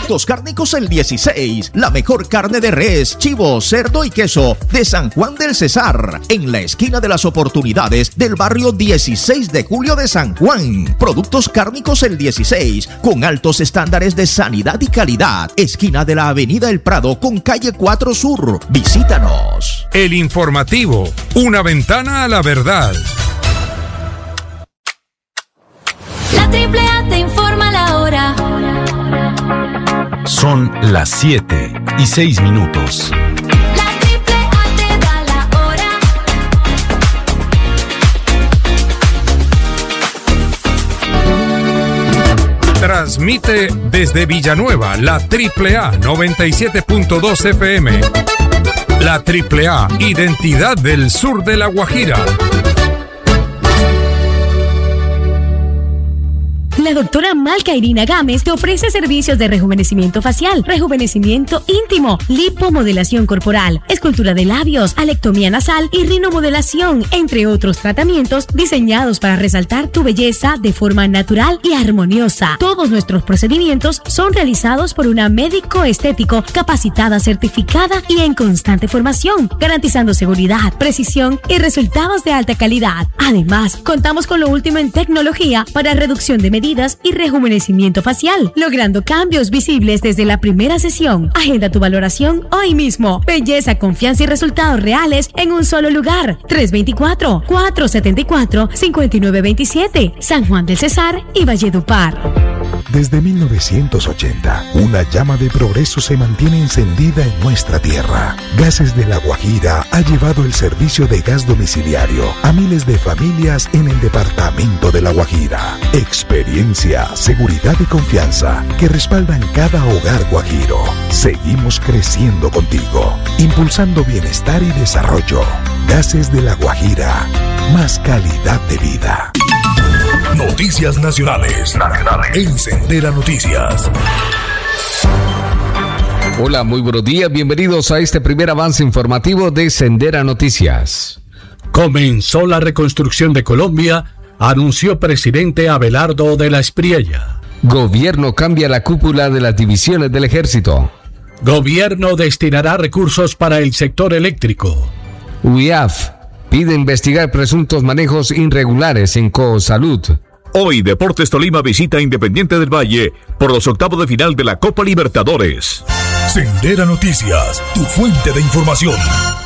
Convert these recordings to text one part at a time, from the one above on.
Productos Cárnicos El 16, la mejor carne de res, chivo, cerdo y queso de San Juan del Cesar, en la esquina de las Oportunidades del barrio 16 de Julio de San Juan. Productos Cárnicos El 16, con altos estándares de sanidad y calidad, esquina de la Avenida El Prado con calle 4 Sur. Visítanos. El informativo, una ventana a la verdad. La AAA te informa la hora. Son las 7:06. La AAA te da la hora. Transmite desde Villanueva la AAA 97.2 FM. La AAA, identidad del sur de La Guajira. La doctora Malca Irina Gámez te ofrece servicios de rejuvenecimiento facial, rejuvenecimiento íntimo, lipomodelación corporal, escultura de labios, alectomía nasal y rinomodelación, entre otros tratamientos diseñados para resaltar tu belleza de forma natural y armoniosa. Todos nuestros procedimientos son realizados por una médico estético capacitada, certificada y en constante formación, garantizando seguridad, precisión y resultados de alta calidad. Además, contamos con lo último en tecnología para reducción de medidas y rejuvenecimiento facial, logrando cambios visibles desde la primera sesión. Agenda tu valoración hoy mismo. Belleza, confianza y resultados reales en un solo lugar. 324-474-5927, San Juan del Cesar y Valledupar. Desde 1980, una llama de progreso se mantiene encendida en nuestra tierra. Gases de La Guajira ha llevado el servicio de gas domiciliario a miles de familias en el departamento de La Guajira. Experiencia, seguridad y confianza que respaldan cada hogar guajiro. Seguimos creciendo contigo, impulsando bienestar y desarrollo. Gases de La Guajira, más calidad de vida. Noticias nacionales. En Sendera Noticias. Hola, muy buenos días. Bienvenidos a este primer avance informativo de Sendera Noticias. Comenzó la reconstrucción de Colombia, anunció presidente Abelardo de la Espriella. Gobierno cambia la cúpula de las divisiones del Ejército. Gobierno destinará recursos para el sector eléctrico. UIAF pide investigar presuntos manejos irregulares en Cosalud. Hoy Deportes Tolima visita Independiente del Valle por los octavos de final de la Copa Libertadores. Sendera Noticias, tu fuente de información.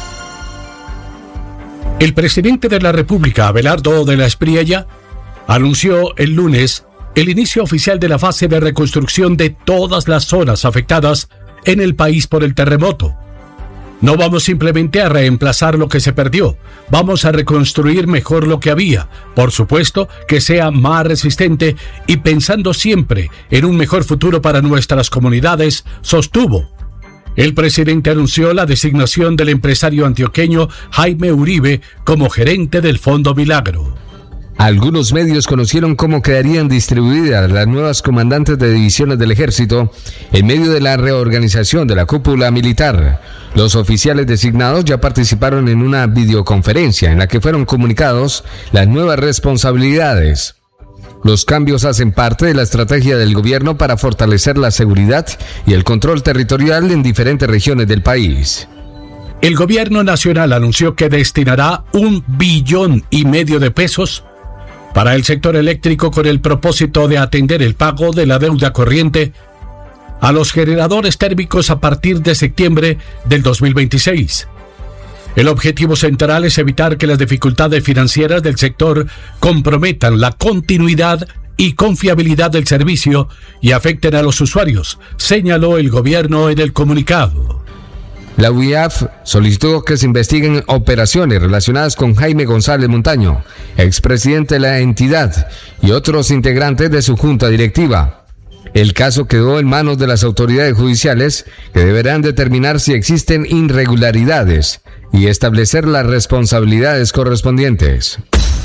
El presidente de la República, Abelardo de la Espriella, anunció el lunes el inicio oficial de la fase de reconstrucción de todas las zonas afectadas en el país por el terremoto. No vamos simplemente a reemplazar lo que se perdió, vamos a reconstruir mejor lo que había, por supuesto que sea más resistente y pensando siempre en un mejor futuro para nuestras comunidades, sostuvo. El presidente anunció la designación del empresario antioqueño Jaime Uribe como gerente del Fondo Milagro. Algunos medios conocieron cómo quedarían distribuidas las nuevas comandantes de divisiones del Ejército en medio de la reorganización de la cúpula militar. Los oficiales designados ya participaron en una videoconferencia en la que fueron comunicados las nuevas responsabilidades. Los cambios hacen parte de la estrategia del gobierno para fortalecer la seguridad y el control territorial en diferentes regiones del país. El gobierno nacional anunció que destinará 1,5 billones de pesos para el sector eléctrico con el propósito de atender el pago de la deuda corriente a los generadores térmicos a partir de septiembre del 2026. El objetivo central es evitar que las dificultades financieras del sector comprometan la continuidad y confiabilidad del servicio y afecten a los usuarios, señaló el gobierno en el comunicado. La UIAF solicitó que se investiguen operaciones relacionadas con Jaime González Montaño, expresidente de la entidad, y otros integrantes de su junta directiva. El caso quedó en manos de las autoridades judiciales, que deberán determinar si existen irregularidades y establecer las responsabilidades correspondientes.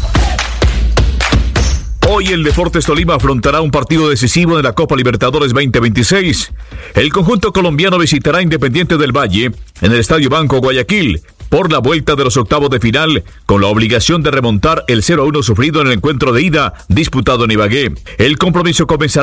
Hoy el Deportes Tolima afrontará un partido decisivo de la Copa Libertadores 2026. El conjunto colombiano visitará Independiente del Valle en el Estadio Banco Guayaquil por la vuelta de los octavos de final, con la obligación de remontar el 0-1 sufrido en el encuentro de ida disputado en Ibagué. El compromiso comenzará